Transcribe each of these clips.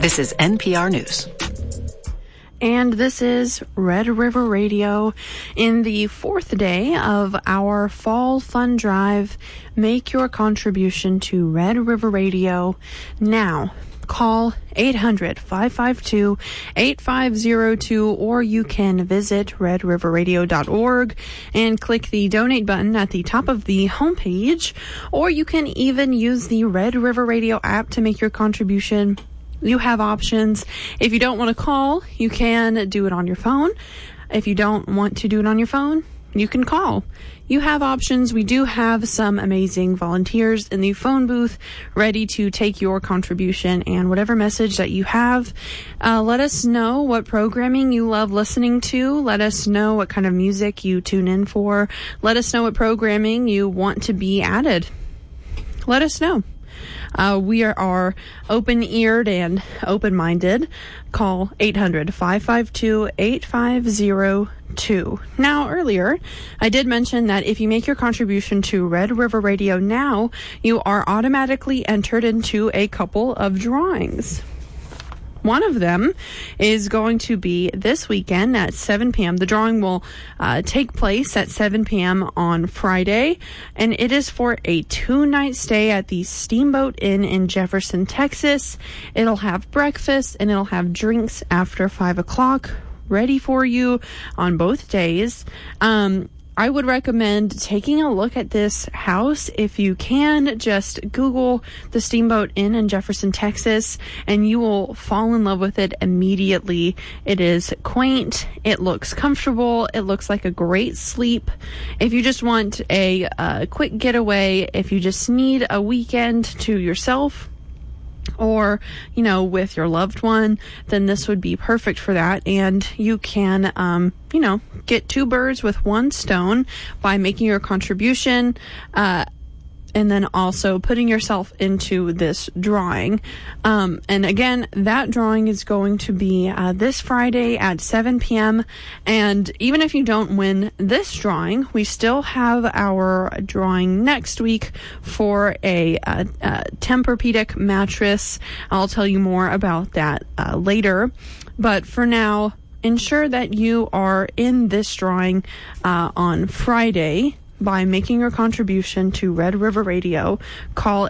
This is NPR News. And this is Red River Radio in the fourth day of our Fall Fund Drive. Make your contribution to Red River Radio now. Call 800-552-8502, or you can visit redriverradio.org and click the donate button at the top of the homepage, or you can even use the Red River Radio app to make your contribution. You have options. If you don't want to call, you can do it on your phone. If you don't want to do it on your phone, you can call. You have options. We do have some amazing volunteers in the phone booth ready to take your contribution and whatever message that you have. Let us know what programming you love listening to. Let us know what kind of music you tune in for. Let us know what programming you want to be added. Let us know. We are open-eared and open-minded. Call 800-552-8502. Now, earlier, I did mention that if you make your contribution to Red River Radio now, you are automatically entered into a couple of drawings. One of them is going to be this weekend at 7 p.m. The drawing will take place at 7 p.m. on Friday, and it is for a 2-night stay at the Steamboat Inn in Jefferson, Texas. It'll have breakfast and it'll have drinks after 5 o'clock ready for you on both days. I would recommend taking a look at this house. If you can, just Google the Steamboat Inn in Jefferson, Texas, and you will fall in love with it immediately. It is quaint. It looks comfortable. It looks like a great sleep. If you just want a quick getaway, if you just need a weekend to yourself, or, with your loved one, then this would be perfect for that. And you can, get two birds with one stone by making your contribution, and then also putting yourself into this drawing. And again, that drawing is going to be this Friday at 7 p.m. And even if you don't win this drawing, we still have our drawing next week for a Tempur-Pedic mattress. I'll tell you more about that later. But for now, ensure that you are in this drawing on Friday by making your contribution to Red River Radio. Call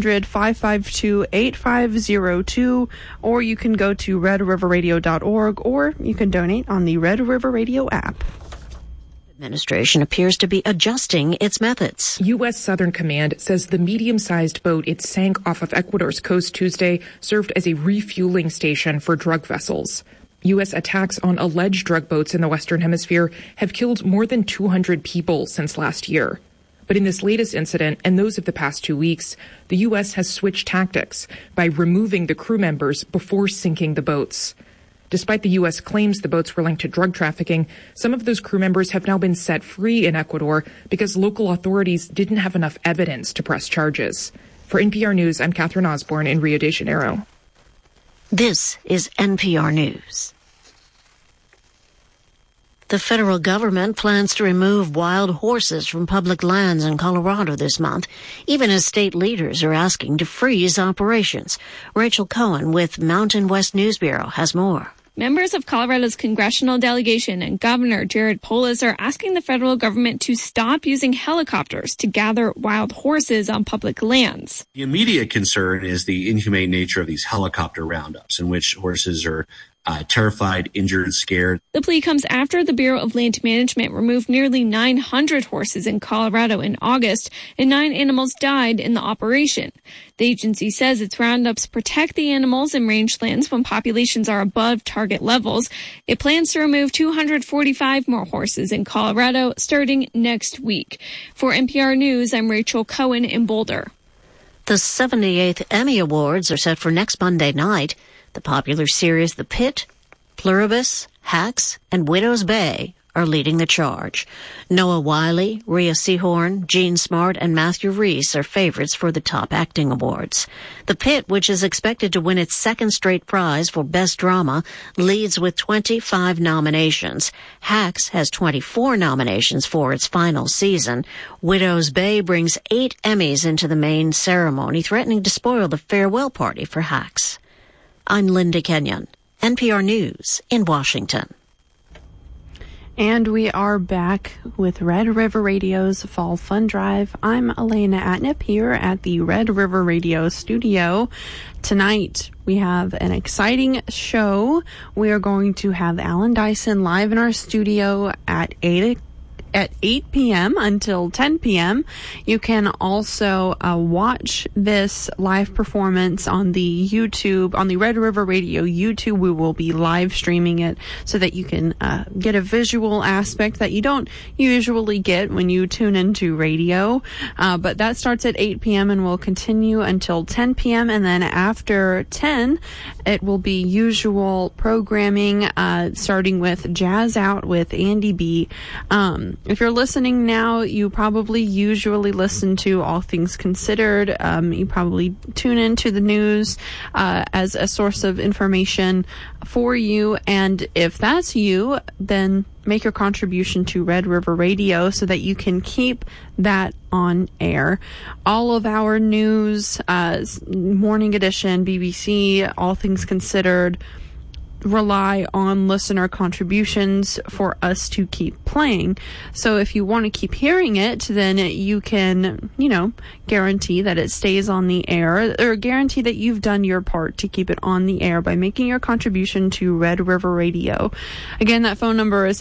800-552-8502, or you can go to redriverradio.org, or you can donate on the Red River Radio app. Administration appears to be adjusting its methods. U.S. Southern Command says the medium-sized boat it sank off of Ecuador's coast Tuesday served as a refueling station for drug vessels. U.S. attacks on alleged drug boats in the Western Hemisphere have killed more than 200 people since last year. But in this latest incident, and those of the past 2 weeks, the U.S. has switched tactics by removing the crew members before sinking the boats. Despite the U.S. claims the boats were linked to drug trafficking, some of those crew members have now been set free in Ecuador because local authorities didn't have enough evidence to press charges. For NPR News, I'm Catherine Osborne in Rio de Janeiro. This is NPR News. The federal government plans to remove wild horses from public lands in Colorado this month, even as state leaders are asking to freeze operations. Rachel Cohen with Mountain West News Bureau has more. Members of Colorado's congressional delegation and Governor Jared Polis are asking the federal government to stop using helicopters to gather wild horses on public lands. The immediate concern is the inhumane nature of these helicopter roundups in which horses are terrified, injured, scared. The plea comes after the Bureau of Land Management removed nearly 900 horses in Colorado in August, and 9 animals died in the operation. The agency says its roundups protect the animals in rangelands when populations are above target levels. It plans to remove 245 more horses in Colorado starting next week. For NPR News, I'm Rachel Cohen in Boulder. The 78th Emmy Awards are set for next Monday night. The popular series The Pit, Pluribus, Hacks, and Widow's Bay are leading the charge. Noah Wyle, Rhea Seehorn, Jean Smart, and Matthew Rhys are favorites for the top acting awards. The Pit, which is expected to win its second straight prize for Best Drama, leads with 25 nominations. Hacks has 24 nominations for its final season. Widow's Bay brings 8 Emmys into the main ceremony, threatening to spoil the farewell party for Hacks. I'm Linda Kenyon, NPR News in Washington. And we are back with Red River Radio's Fall Fun Drive. I'm Elena Atnip here at the Red River Radio studio. Tonight, we have an exciting show. We are going to have Alan Dyson live in our studio at 8 p.m. until 10 p.m. You can also watch this live performance on the YouTube, on the Red River Radio YouTube. We will be live streaming it so that you can get a visual aspect that you don't usually get when you tune into radio. But that starts at 8 p.m. and will continue until 10 p.m. And then after 10, it will be usual programming, starting with Jazz Out with Andy B. If you're listening now, you probably usually listen to All Things Considered. You probably tune into the news as a source of information for you. And if that's you, then make your contribution to Red River Radio so that you can keep that on air. All of our news, Morning Edition, BBC, All Things Considered, rely on listener contributions for us to keep playing. So if you want to keep hearing it, then you can, guarantee that it stays on the air, or guarantee that you've done your part to keep it on the air by making your contribution to Red River Radio. Again, that phone number is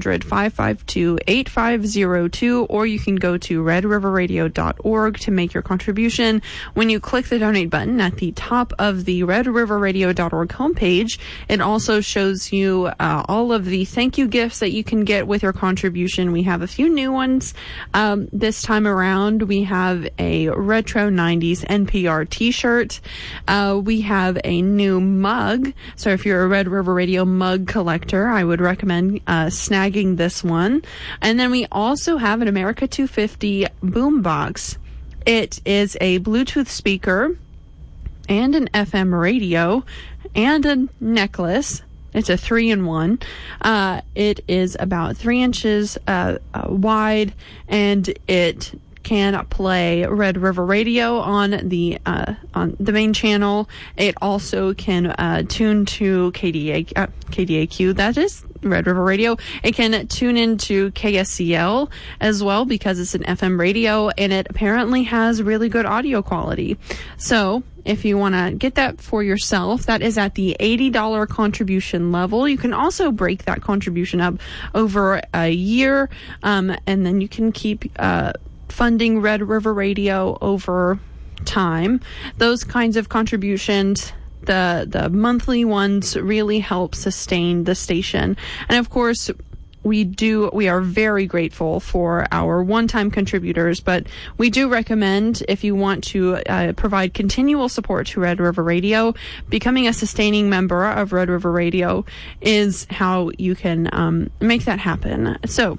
800-552-8502, or you can go to redriverradio.org to make your contribution. When you click the donate button at the top of the redriverradio.org homepage, it also shows you all of the thank you gifts that you can get with your contribution. We have a few new ones this time around. We have a retro 90s NPR t-shirt. We have a new mug. So if you're a Red River Radio mug collector, I would recommend snagging this one. And then we also have an America 250 boombox. It is a Bluetooth speaker and an FM radio and a necklace. It's a 3-in-1. It is about 3 inches wide, and it can play Red River Radio on the main channel. It also can tune to KDAQ. That is Red River Radio. It can tune into KSCL as well because it's an FM radio, and it apparently has really good audio quality. So if you want to get that for yourself, that is at the $80 contribution level. You can also break that contribution up over a year, and then you can keep funding Red River Radio over time. Those kinds of contributions, the monthly ones, really help sustain the station. And of course, we are very grateful for our one-time contributors, but we do recommend, if you want to provide continual support to Red River Radio, becoming a sustaining member of Red River Radio is how you can make that happen. So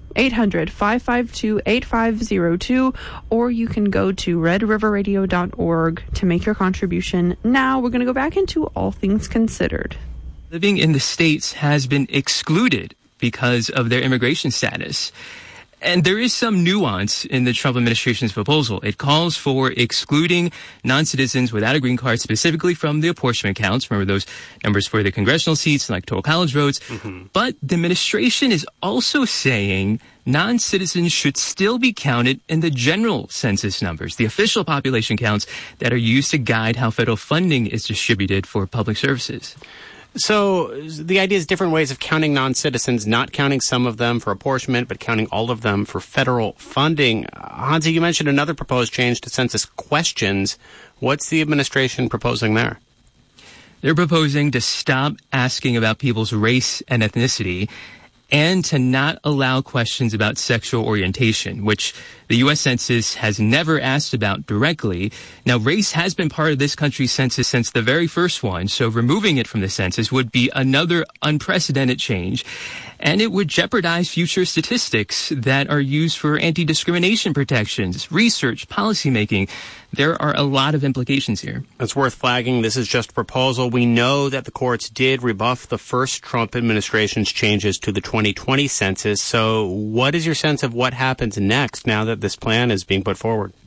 800-552-8502, or you can go to redriverradio.org to make your contribution. Now we're going to go back into All Things Considered. Living in the States has been excluded because of their immigration status. And there is some nuance in the Trump administration's proposal. It calls for excluding non-citizens without a green card specifically from the apportionment counts. Remember those numbers for the congressional seats and electoral college votes. Mm-hmm. But the administration is also saying non-citizens should still be counted in the general census numbers, the official population counts that are used to guide how federal funding is distributed for public services. So the idea is different ways of counting non-citizens, not counting some of them for apportionment, but counting all of them for federal funding. Hansi, you mentioned another proposed change to census questions. What's the administration proposing there? They're proposing to stop asking about people's race and ethnicity and to not allow questions about sexual orientation, which the U.S. Census has never asked about directly. Now, race has been part of this country's census since the very first one, so removing it from the census would be another unprecedented change, and it would jeopardize future statistics that are used for anti-discrimination protections, research, policymaking. There are a lot of implications here. It's worth flagging. This is just a proposal. We know that the courts did rebuff the first Trump administration's changes to the 2020 census. So what is your sense of what happens next now that this plan is being put forward?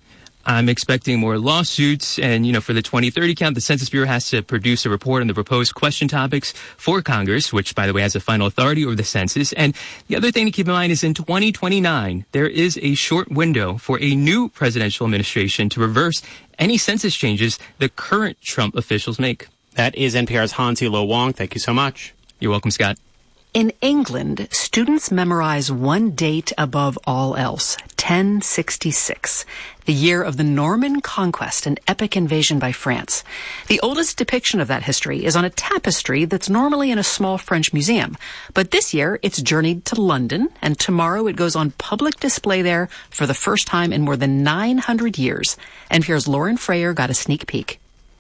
I'm expecting more lawsuits. And, for the 2030 count, the Census Bureau has to produce a report on the proposed question topics for Congress, which, by the way, has the final authority over the census. And the other thing to keep in mind is in 2029, there is a short window for a new presidential administration to reverse any census changes the current Trump officials make. That is NPR's Hansi Lo Wong. Thank you so much. You're welcome, Scott. In England, students memorize one date above all else, 1066, the year of the Norman Conquest, an epic invasion by France. The oldest depiction of that history is on a tapestry that's normally in a small French museum. But this year, it's journeyed to London, and tomorrow it goes on public display there for the first time in more than 900 years. NPR's Lauren Frayer got a sneak peek.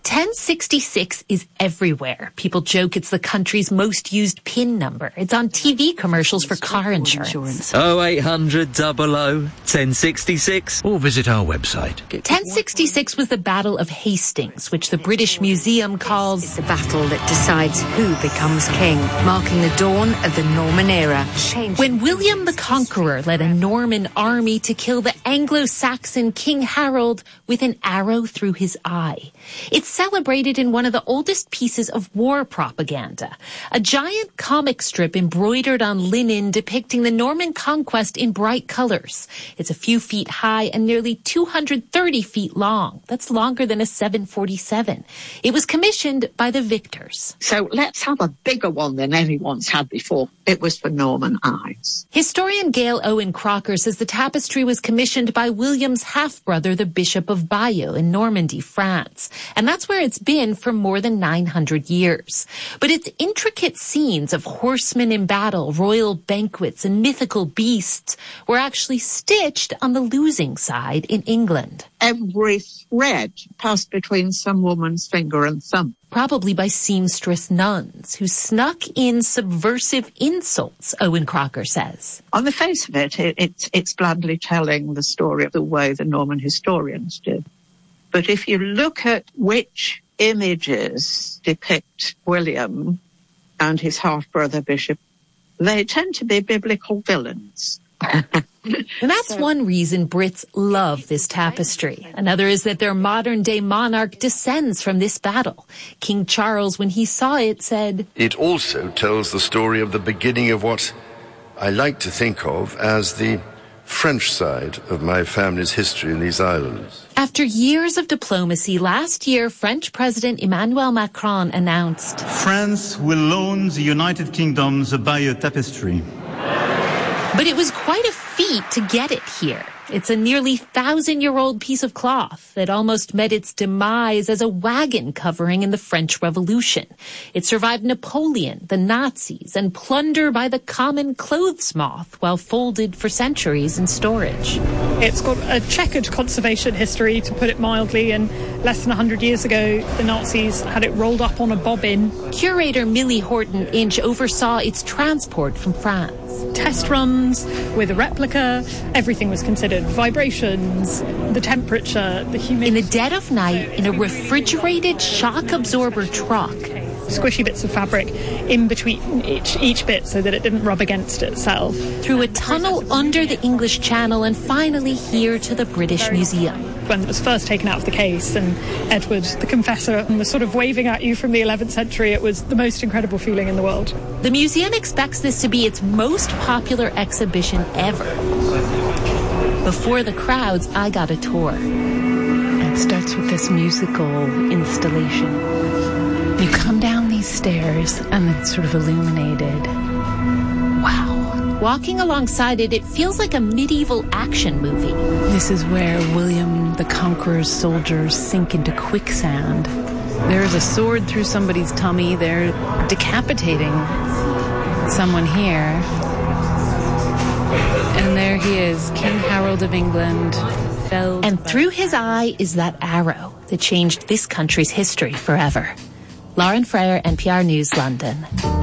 1066 is everywhere. People joke it's the country's most used PIN number. It's on TV commercials for car insurance. 0800 00 1066 or visit our website. 1066 was the Battle of Hastings, which the British Museum calls it's the battle that decides who becomes king, marking the dawn of the Norman era. When William the Conqueror led a Norman army to kill the Anglo-Saxon King Harold with an arrow through his eye. It's celebrated in one of the oldest pieces of war propaganda, a giant comic strip embroidered on linen depicting the Norman conquest in bright colors. It's a few feet high and nearly 230 feet long. That's longer than a 747. It was commissioned by the victors. So let's have a bigger one than anyone's had before. It was for Norman eyes. Historian Gail Owen Crocker says the tapestry was commissioned by William's half-brother, the Bishop of Bayeux in Normandy, France. And that's where it's been for more than 900 years. But its intricate scenes of horsemen in battle, royal banquets, and mythical beasts were actually stitched on the losing side in England. Every thread passed between some woman's finger and thumb. Probably by seamstress nuns who snuck in subversive insults, Owen Crocker says. On the face of it, it's blandly telling the story of the way the Norman historians did. But if you look at which images depict William and his half-brother Bishop, they tend to be biblical villains. And that's one reason Brits love this tapestry. Another is that their modern-day monarch descends from this battle. King Charles, when he saw it, said, "It also tells the story of the beginning of what I like to think of as the French side of my family's history in these islands." After years of diplomacy, last year, French President Emmanuel Macron announced, "France will loan the United Kingdom the Bayeux tapestry." But it was quite a feat to get it here. It's a nearly 1,000-year-old piece of cloth that almost met its demise as a wagon covering in the French Revolution. It survived Napoleon, the Nazis, and plunder by the common clothes moth while folded for centuries in storage. It's got a checkered conservation history, to put it mildly, and less than 100 years ago, the Nazis had it rolled up on a bobbin. Curator Millie Horton Inch oversaw its transport from France. Test runs with a replica, everything was considered. Vibrations, the temperature, the humidity. In the dead of night, in a refrigerated shock absorber truck. Squishy bits of fabric in between each bit so that it didn't rub against itself. Through a tunnel under the English Channel and finally here to the British Museum. When it was first taken out of the case and Edward, the Confessor, was sort of waving at you from the 11th century, it was the most incredible feeling in the world. The museum expects this to be its most popular exhibition ever. Before the crowds, I got a tour. It starts with this musical installation. You come down these stairs and it's sort of illuminated. Wow. Walking alongside it, it feels like a medieval action movie. This is where William the Conqueror's soldiers sink into quicksand. There's a sword through somebody's tummy. They're decapitating someone here. And there he is, King Harold of England. And through his eye is that arrow that changed this country's history forever. Lauren Frayer, NPR News, London.